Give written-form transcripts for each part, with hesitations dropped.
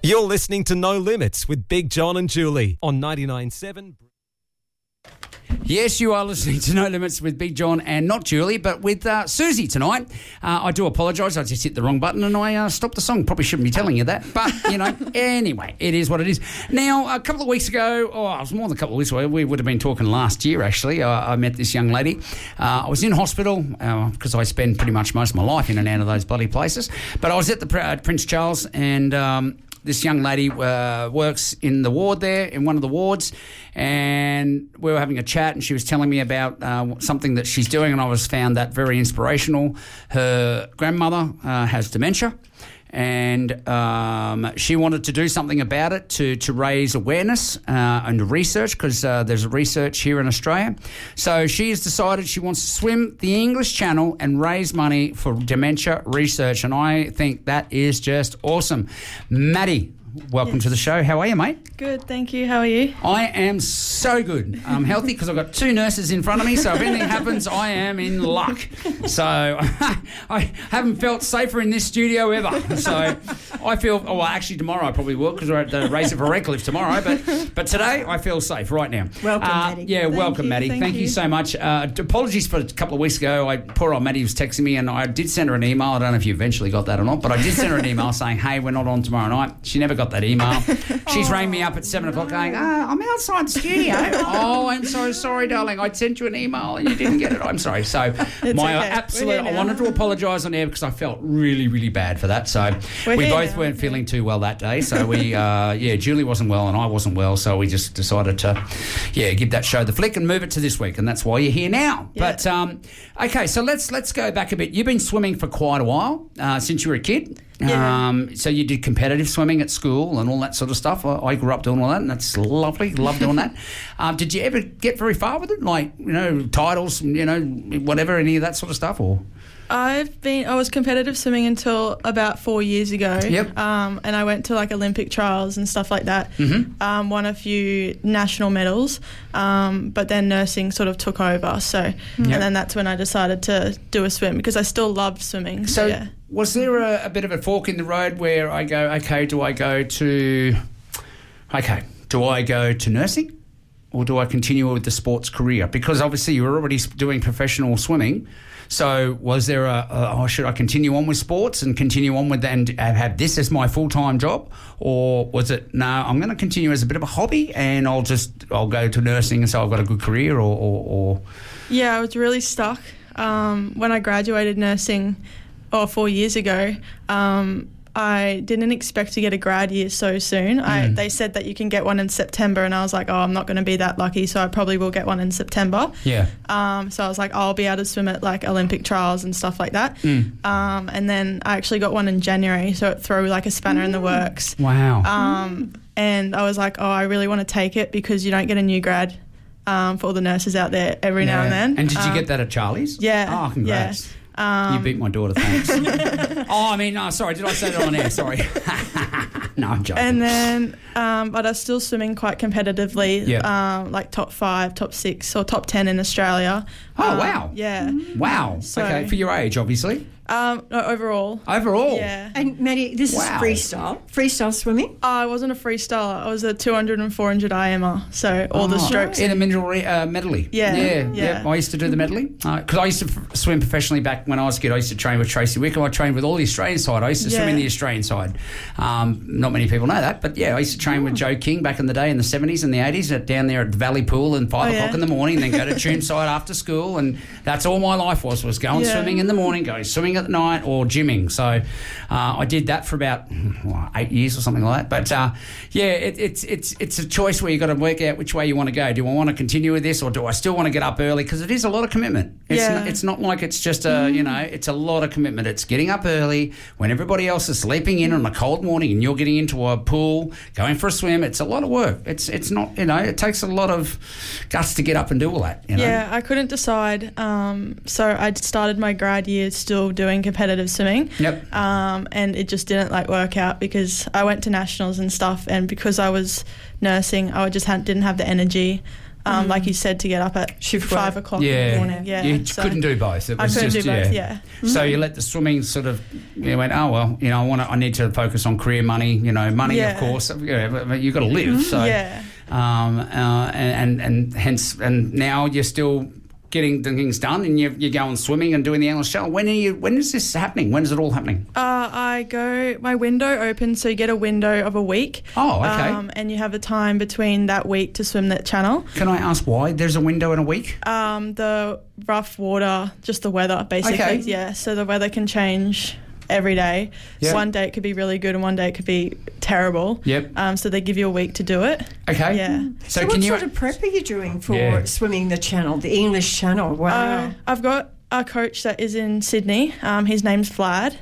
You're listening to No Limits with Big John and Julie on 99.7. Yes, you are listening to No Limits with Big John and not Julie, but with Susie tonight. I do apologise. I just hit the wrong button and I stopped the song. Probably shouldn't be telling you that. But, anyway, it is what it is. Now, a couple of weeks ago, it was more than a couple of weeks ago, we would have been talking last year, actually. I met this young lady. I was in hospital because I spend pretty much most of my life in and out of those bloody places. But I was at the Prince Charles and... this young lady works in the ward there, in one of the wards, and we were having a chat and she was telling me about something that she's doing, and I found that very inspirational. Her grandmother has dementia, and she wanted to do something about it to raise awareness and research, because there's research here in Australia. So she has decided she wants to swim the English Channel and raise money for dementia research, and I think that is just awesome. Maddie, welcome to the show. How are you, mate? Good, thank you. How are you? I am so good. I'm healthy because I've got two nurses in front of me, so if anything happens, I am in luck. So I haven't felt safer in this studio ever. So I feel, actually tomorrow I probably will, because we're at the Race it for Redcliffe tomorrow, but today I feel safe right now. Welcome, Maddie. Yeah, welcome, Maddie. Thank you so much. Apologies for a couple of weeks ago. Poor old Maddie was texting me, and I did send her an email. I don't know if you eventually got that or not, but I did send her an email saying, hey, we're not on tomorrow night. She never got that email. She's rang me up at 7 o'clock going, I'm outside the studio. Oh, I'm so sorry, darling. I sent you an email and you didn't get it. I'm sorry. So I wanted to apologise on air because I felt really, really bad for that. So we both weren't feeling too well that day. So we, Julie wasn't well and I wasn't well. So we just decided to, give that show the flick and move it to this week. And that's why you're here now. Yeah. But, okay, so let's go back a bit. You've been swimming for quite a while, since you were a kid. Yeah. So you did competitive swimming at school and all that sort of stuff. I grew up doing all that, and that's lovely. Love doing that. Did you ever get very far with it? Like, titles, whatever, any of that sort of stuff? Or I was competitive swimming until about 4 years ago. Yep. And I went to like Olympic trials and stuff like that. Mm-hmm. Won a few national medals. But then nursing sort of took over. So, and then that's when I decided to do a swim, because I still loved swimming. So yeah. Was there a bit of a fork in the road where I go, okay, do I go to nursing, or do I continue with the sports career? Because obviously you were already doing professional swimming. So was there should I continue on with sports and continue on with and have this as my full-time job? Or was it, no, I'm going to continue as a bit of a hobby and I'll go to nursing and so I've got a good career or? Yeah, I was really stuck. When I graduated nursing 4 years ago, I didn't expect to get a grad year so soon. They said that you can get one in September, and I was like, I'm not going to be that lucky, so I probably will get one in September. Yeah. So I was like, I'll be able to swim at like Olympic trials and stuff like that. And then I actually got one in January, so it threw like a spanner in the works. Wow. And I was like, I really want to take it, because you don't get a new grad for all the nurses out there every now and then. And did you get that at Charlie's? Yeah. Oh, congrats. Yeah. You beat my daughter, thanks. Sorry, did I say that on air? Sorry. No, I'm joking. And then, but I was still swimming quite competitively, like top 5, top 6, or top 10 in Australia. Oh, wow. Yeah. Wow. So, okay, for your age, obviously. No, overall. Overall? Yeah. And Maddie, this is freestyle swimming? I wasn't a freestyler. I was a 200 and 400 IMer, so all the strokes. In a medley? Yeah. I used to do the medley because I used to swim professionally back when I was a kid. I used to train with Tracy Wickham. I trained with all the Australian side. I used to swim in the Australian side. Not many people know that, but yeah, I used to train with Joe King back in the day in the 70s and the 80s down there at the Valley Pool at 5 o'clock in the morning, then go to Tombside after school, and that's all my life was going swimming in the morning, going swimming at night, or gymming. So I did that for about 8 years or something like that. But it's a choice where you've got to work out which way you want to go. Do I want to continue with this, or do I still want to get up early? Because it is a lot of commitment. It's not like it's just it's a lot of commitment. It's getting up early when everybody else is sleeping in on a cold morning and you're getting into a pool, going for a swim. It's a lot of work. It's not, it takes a lot of guts to get up and do all that. Yeah, I couldn't decide. So I started my grad year still doing competitive swimming. Yep. And it just didn't work out, because I went to nationals and stuff, and because I was nursing, I just didn't have the energy like you said, to get up at Shift 5 work. o'clock in the morning. Yeah, You so couldn't do both. It I was couldn't just, do both. Yeah. So you let the swimming sort of, you went, oh well, you know, I need to focus on career money. You know, money Yeah. of course. But you've got to live. So Yeah. and hence now you're still getting the things done, and you're going swimming and doing the Endless Channel. When is this happening? When is it all happening? My window opens, so you get a window of a week. Oh, okay. And you have a time between that week to swim that channel. Can I ask why there's a window in a week? The rough water, just the weather, basically. Okay. Yeah, so the weather can change every day. Yeah. One day it could be really good and one day it could be terrible. Yep. So they give you a week to do it. Okay. Yeah. So what sort of prep are you doing for swimming the channel, the English Channel? Wow. I've got a coach that is in Sydney. His name's Vlad.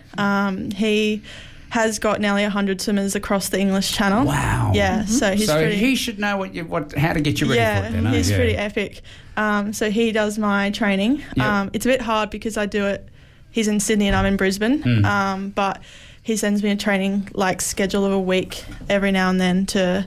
He has got nearly 100 swimmers across the English Channel. Wow. Yeah, so he's pretty... he should know how to get you ready for it then. He's pretty epic. So he does my training. Yep. It's a bit hard because I do it... He's in Sydney and I'm in Brisbane. But he sends me a training schedule of a week every now and then to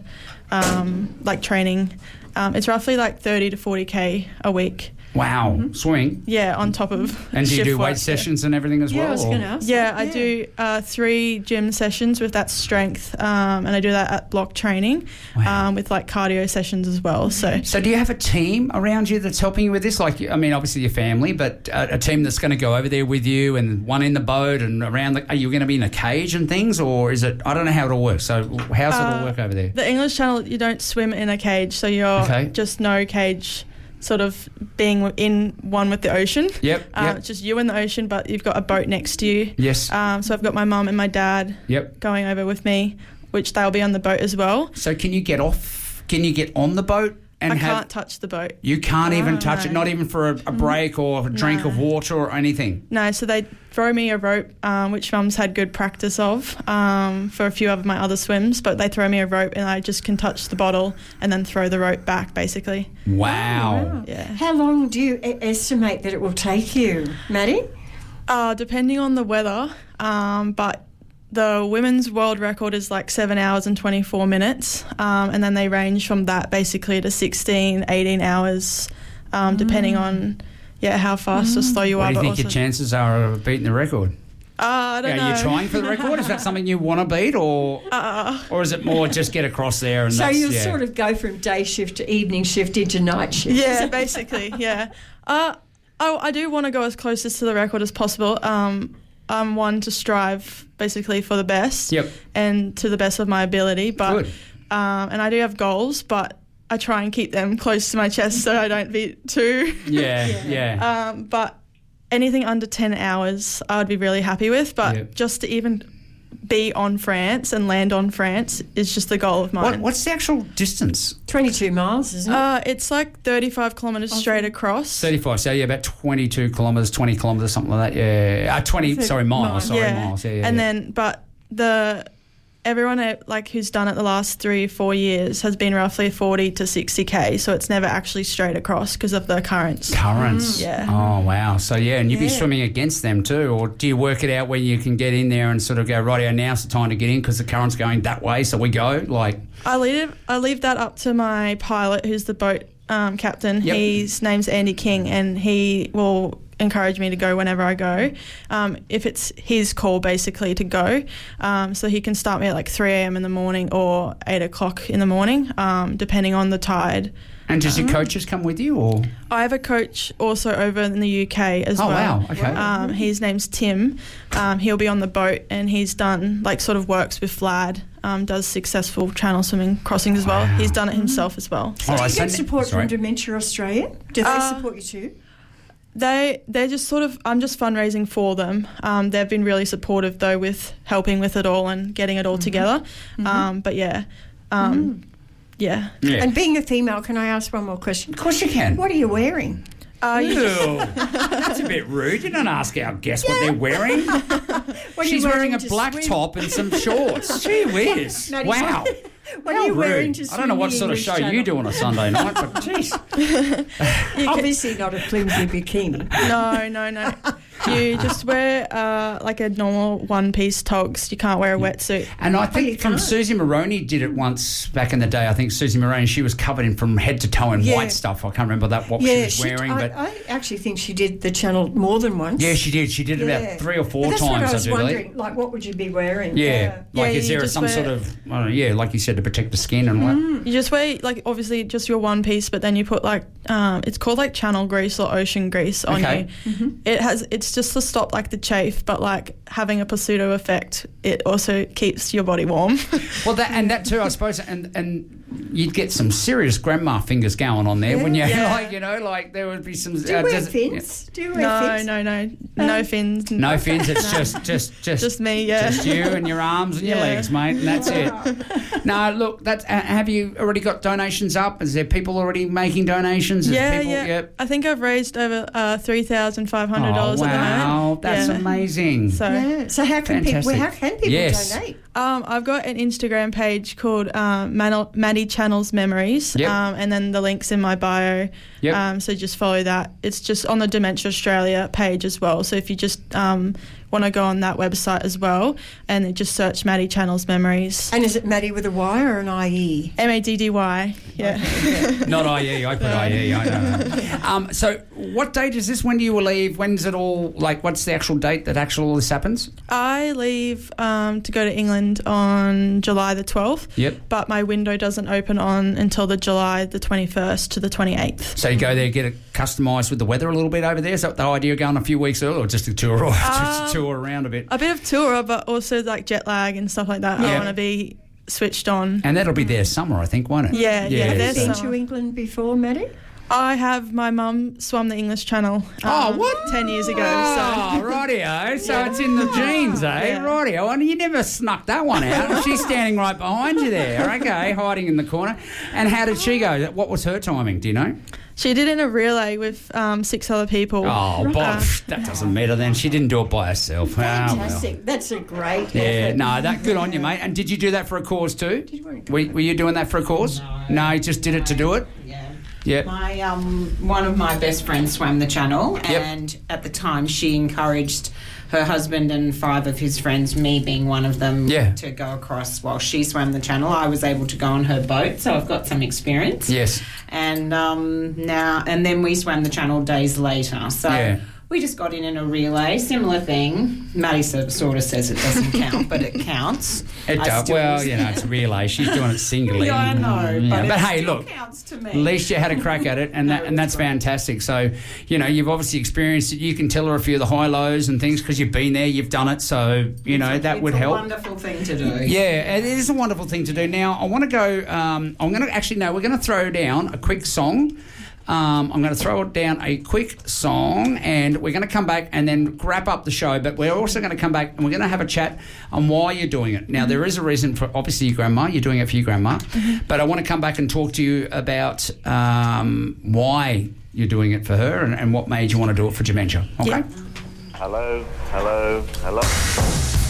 training. It's roughly 30 to 40K a week. Wow. Swimming? Yeah, on top of And do you shift do weight work, sessions and everything as well? I was going to ask. Yeah, I do 3 gym sessions with that strength, and I do that at block training with cardio sessions as well. So do you have a team around you that's helping you with this? Obviously your family, but a team that's going to go over there with you, and one in the boat and around. Are you going to be in a cage and things, or is it? I don't know how it all works. So how's it all work over there? The English Channel, you don't swim in a cage, so you're just no cage. Sort of being in one with the ocean. Yep. It's just you in the ocean, but you've got a boat next to you. Yes. So I've got my mum and my dad going over with me, which they'll be on the boat as well. So can you get off? Can you get on the boat? And I can't touch the boat. You can't even touch it, not even for a break or a drink of water or anything? No, so they throw me a rope, which Mum's had good practice of for a few of my other swims, but they throw me a rope and I just can touch the bottle and then throw the rope back, basically. Wow. Yeah. How long do you estimate that it will take you, Maddie? Depending on the weather, but the women's world record is 7 hours and 24 minutes, and then they range from that basically to 16, 18 hours, depending on how fast or slow you are. What do you think your chances are of beating the record? I don't know. Are you trying for the record? Is that something you want to beat, or is it more just get across there? And so you'll sort of go from day shift to evening shift into night shift. Yeah, basically, yeah. I do want to go as closest to the record as possible. I'm one to strive basically for the best and to the best of my ability. But and I do have goals, but I try and keep them close to my chest so I don't beat too. But anything under 10 hours I would be really happy with. But just to even be on France and land on France is just the goal of mine. What's the actual distance? 22 miles, isn't it? It's 35 kilometres straight across. 35, so about 22 kilometres, 20 kilometres, something like that. Yeah, 20. Miles. Miles. Yeah. And then, but everyone who's done it the last 3-4 years has been roughly 40 to 60K, so it's never actually straight across because of the currents. Yeah. Oh, wow. So, and you'd be swimming against them too, or do you work it out when you can get in there and sort of go, rightio, now's the time to get in because the current's going that way, so we go? I leave that up to my pilot, who's the boat captain. His name's Andy King, and he will encourage me to go whenever I go, if it's his call basically to go, so he can start me at 3 a.m. in the morning or 8 o'clock in the morning, depending on the tide. And does your coaches come with you, or? I have a coach also over in the UK as well. Oh, wow, okay. His name's Tim. He'll be on the boat, and he's done, sort of works with Vlad, does successful channel swimming crossings as well. He's done it himself as well. So do you get support from Dementia Australia? Do they support you too? They're just sort of, I'm just fundraising for them. They've been really supportive though with helping with it all and getting it all together. But yeah. And being a female, can I ask one more question? Of course you can. What are you wearing? That's a bit rude. You don't ask our guests what they're wearing. She's wearing a black top and some shorts. Gee whiz. Wow. What are you wearing to swim? I don't know what sort of show you do on a Sunday night, but geez. Obviously not a flimsy bikini. No. You just wear like a normal one-piece togs. You can't wear a wetsuit. And I think from Susie Maroney did it once back in the day. I think Susie Maroney, she was covered in from head to toe in white stuff. I can't remember what she was wearing. But I actually think she did the channel more than once. Yeah, she did. She did it about 3 or 4 times, what I was do believe. wondering, like, what would you be wearing? Is there some sort of, I don't know, like you said, to protect the skin and what? You just wear, like, obviously just your one piece, but then you put, like, it's called, like, channel grease or ocean grease on you. Mm-hmm. It's just to stop, like, the chafe, but, like, having a pseudo effect, it also keeps your body warm. Well, that too, I suppose, and you'd get some serious grandma fingers going on there when you, like there would be some. Do you wear fins? Do you wear fins? No fins. No fins. It's just me. Just you and your arms and your legs, mate, and that's it. No, look, that's. Have you already got donations up? Is there people already making donations? Yeah. I think I've raised over $3,500 at the moment. Wow, that's amazing. So how can people donate? I've got an Instagram page called Maddie Channels Memories, and then the link's in my bio. So just follow that. It's just on the Dementia Australia page as well. So if you just want to go on that website as well, and then just search Maddie Channels Memories. And is it Maddie with a Y or an IE? Maddy, yeah. Not IE. I put IE. I know. So what date is this? When do you leave? When's it all? Like, what's the actual date that all this happens? I leave to go to England on July the 12th. Yep. But my window doesn't open until the July the 21st to the 28th. So you go there, get it customised with the weather a little bit over there. Is that the idea of going a few weeks early, or just a tour, or just a tour around a bit? A bit of tour, but also like jet lag and stuff like that. I want to be switched on. And that'll be their summer, I think, won't it? Yeah. Have you been to England before, Maddie? I have. My mum swam the English Channel 10 years ago. Oh, rightio. So it's in the genes, eh? Yeah. Rightio. And you never snuck that one out. She's standing right behind you there, okay, hiding in the corner. And how did she go? What was her timing, do you know? She did it in a relay with 6 other people. Oh, Bob, that doesn't matter then. She didn't do it by herself. Fantastic. Well. That's a great effort. No, good on you, mate. And did you do that for a cause too? Were you doing that for a cause? No, you just did it to do it? Yeah. Yep. My one of my best friends swam the channel, and at the time she encouraged her husband and 5 of his friends, me being one of them, to go across while she swam the channel. I was able to go on her boat, so I've got some experience. Yes. And then we swam the channel days later. So we just got in a relay, similar thing. Maddie sort of says it doesn't count, but it counts. It does. Well, it's a relay. She's doing it singly. Yeah, I know. But hey, look, counts to me. At least you had a crack at it, and that's fantastic. So, you've obviously experienced it. You can tell her a few of the high lows and things because you've been there, you've done it. So, that would help. It's a wonderful thing to do. Yeah, it is a wonderful thing to do. Now, I want to go. we're going to throw down a quick song. I'm going to throw down a quick song, and we're going to come back and then wrap up the show, but we're also going to come back and we're going to have a chat on why you're doing it. Now, there is a reason for, obviously, your grandma. You're doing it for your grandma. But I want to come back and talk to you about why you're doing it for her and what made you want to do it for dementia. Okay? Hello.